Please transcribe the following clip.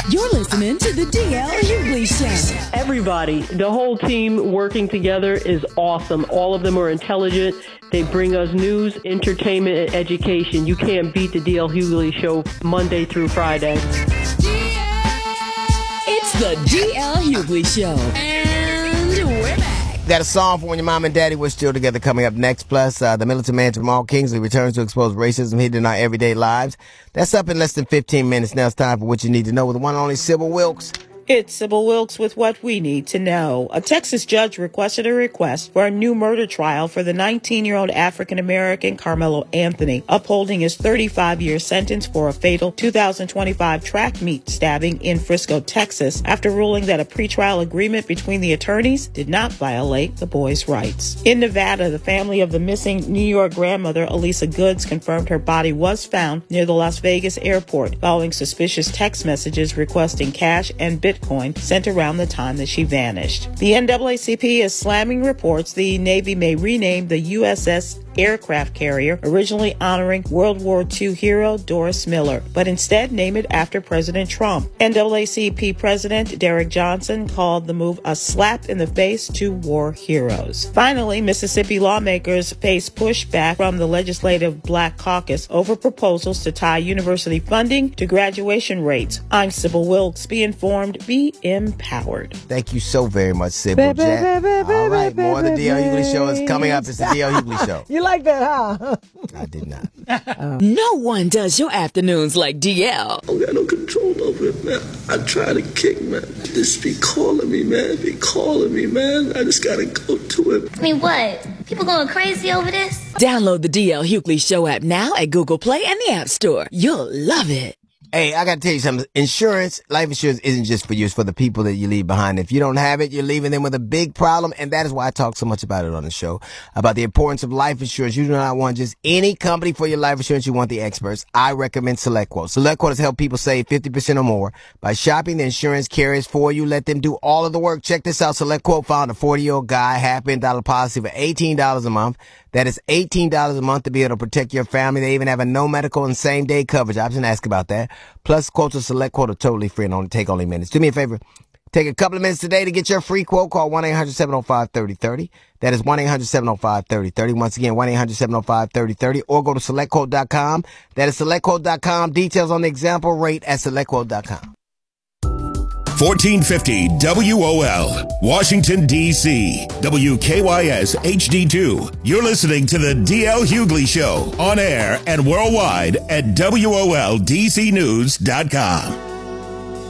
You're listening to the DL Hughley Show. Everybody, the whole team working together is awesome. All of them are intelligent. They bring us news, entertainment, and education. You can't beat the DL Hughley Show Monday through Friday. It's the DL Hughley Show. And we're back. Got a song for when your mom and daddy were still together coming up next. Plus, the militant man Jamal Kingsley returns to expose racism hidden in our everyday lives. That's up in less than 15 minutes. Now it's time for what you need to know with the one and only Sybil Wilkes. It's Sybil Wilkes with what we need to know. A Texas judge requested a request for a new murder trial for the 19-year-old African-American Carmelo Anthony, upholding his 35-year sentence for a fatal 2025 track meet stabbing in Frisco, Texas, after ruling that a pretrial agreement between the attorneys did not violate the boy's rights. In Nevada, the family of the missing New York grandmother, Elisa Goods, confirmed her body was found near the Las Vegas airport following suspicious text messages requesting cash and Bitcoin sent around the time that she vanished. The NAACP is slamming reports the Navy may rename the USS aircraft carrier, originally honoring World War II hero Doris Miller, but instead name it after President Trump. NAACP President Derek Johnson called the move a slap in the face to war heroes. Finally, Mississippi lawmakers face pushback from the Legislative Black Caucus over proposals to tie university funding to graduation rates. I'm Sybil Wilkes. Be informed, be empowered. Thank you so very much, Sybil. All right, more of the DL Hughley Show is coming up. It's the DL Hughley Show. You like that, huh? I did not. No one does your afternoons like DL. I don't got no control over it, man. I try to kick, man. Just be calling me, man. Be calling me, man. I just gotta go to it. I mean, what? People going crazy over this? Download the DL Hughley Show app now at Google Play and the App Store. You'll love it. Hey, I got to tell you something. Insurance, life insurance isn't just for you. It's for the people that you leave behind. If you don't have it, you're leaving them with a big problem. And that is why I talk so much about it on the show, about the importance of life insurance. You do not want just any company for your life insurance. You want the experts. I recommend SelectQuote. SelectQuote has helped people save 50% or more by shopping the insurance carriers for you. Let them do all of the work. Check this out. SelectQuote found a 40-year-old guy, $5 million policy for $18 a month. That is $18 a month to be able to protect your family. They even have a no medical and same day coverage. I was going to ask about that. Plus, quotes of SelectQuote are totally free and take only minutes. Do me a favor. Take a couple of minutes today to get your free quote. Call 1-800-705-3030. That is 1-800-705-3030. Once again, 1-800-705-3030. Or go to SelectQuote.com. That is SelectQuote.com. Details on the example rate at SelectQuote.com. 1450 WOL, Washington, D.C. WKYS HD2. You're listening to the DL Hughley Show on air and worldwide at WOLDCnews.com.